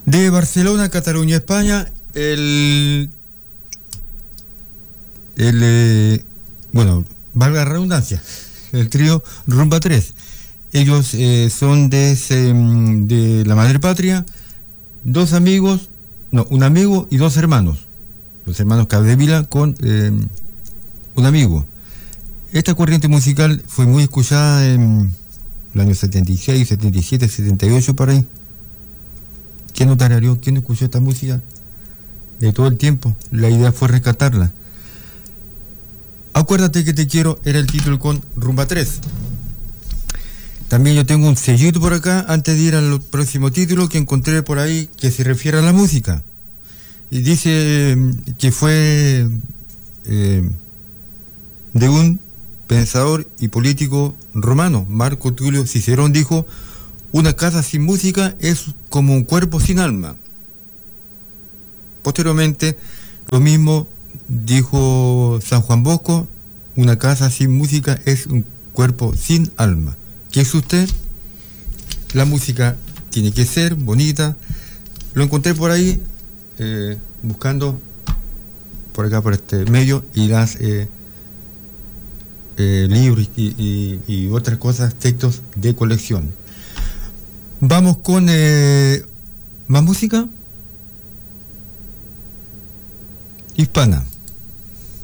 De Barcelona, Cataluña, España, bueno, valga la redundancia, el trío Rumba 3. Ellos son de la madre patria, dos amigos, no, un amigo y dos hermanos. Los hermanos Capdevila con un amigo. Esta corriente musical fue muy escuchada en el año 76, 77, 78, por ahí. ¿Quién no tarareó? ¿Quién no escuchó esta música? De todo el tiempo. La idea fue rescatarla. Acuérdate que te quiero, era el título con Rumba 3. También yo tengo un sellito por acá, antes de ir al próximo título, que encontré por ahí, que se refiere a la música. Y dice que fue de un pensador y político romano, Marco Tulio Cicerón, dijo: una casa sin música es como un cuerpo sin alma. Posteriormente, lo mismo dijo San Juan Bosco: una casa sin música es un cuerpo sin alma. ¿Qué es usted? La música tiene que ser bonita. Lo encontré por ahí, buscando por acá, por este medio, y las libros y otras cosas, textos de colección. Vamos con más música hispana.